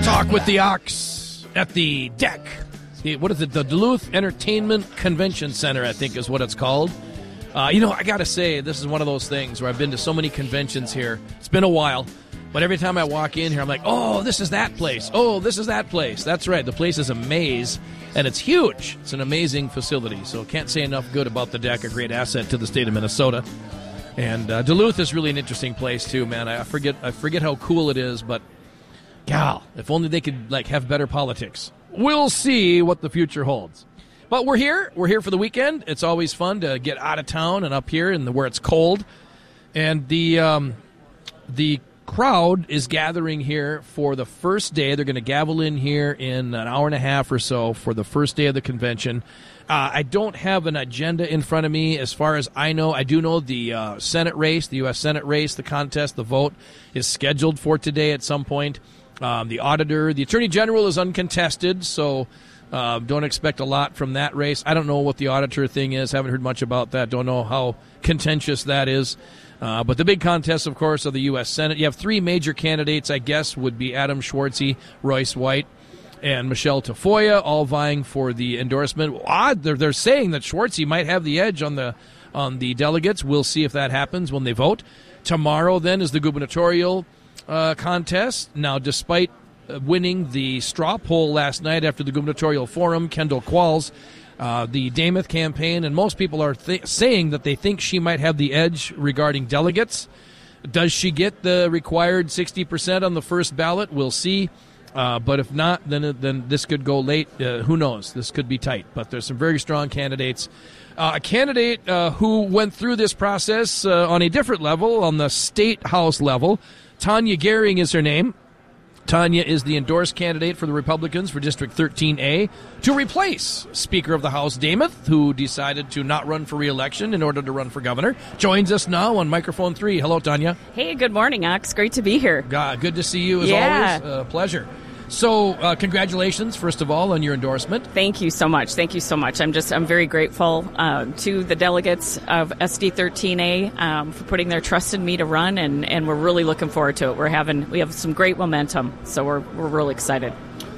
Talk with the Ox at the deck. What is it? The Duluth Entertainment Convention Center, I think is what it's called. I got to say, this is one of those things where I've been to so many conventions here. It's been a while, but every time I walk in here, I'm like, oh, this is that place. Oh, this is that place. That's right. The place is a maze, and it's huge. It's an amazing facility, so can't say enough good about the deck. A great asset to the state of Minnesota. And Duluth is really an interesting place, too, man. I forget how cool it is, but, gal, if only they could, have better politics. We'll see what the future holds. But we're here. We're here for the weekend. It's always fun to get out of town and up here where it's cold. And the crowd is gathering here for the first day. They're going to gavel in here in an hour and a half or so for the first day of the convention. I don't have an agenda in front of me as far as I know. I do know the Senate race, the U.S. Senate race, the contest, the vote is scheduled for today at some point. The Attorney General is uncontested, so don't expect a lot from that race. I don't know what the auditor thing is. Haven't heard much about that. Don't know how contentious that is. But the big contest, of course, of the U.S. Senate. You have three major candidates, I guess, would be Adam Schwartzy, Royce White, and Michelle Tafoya, all vying for the endorsement. Odd, they're saying that Schwartzy might have the edge on the delegates. We'll see if that happens when they vote. Tomorrow, then, is the gubernatorial contest. Now, despite winning the straw poll last night after the gubernatorial forum, Kendall Qualls, the Dameth campaign, and most people are saying that they think she might have the edge regarding delegates. Does she get the required 60% on the first ballot? We'll see. But if not, then this could go late. Who knows? This could be tight. But there's some very strong candidates. A candidate who went through this process on a different level, on the state house level, Tanya Gehring is her name. Tanya is the endorsed candidate for the Republicans for District 13A to replace Speaker of the House Dameth, who decided to not run for re-election in order to run for governor. Joins us now on microphone 3. Hello, Tanya. Hey, good morning, Ox. Great to be here. Good to see you as always. Pleasure. So, congratulations, first of all, on your endorsement. Thank you so much. Thank you so much. I'm very grateful to the delegates of SD 13A for putting their trust in me to run, and we're really looking forward to it. We have some great momentum, so we're really excited.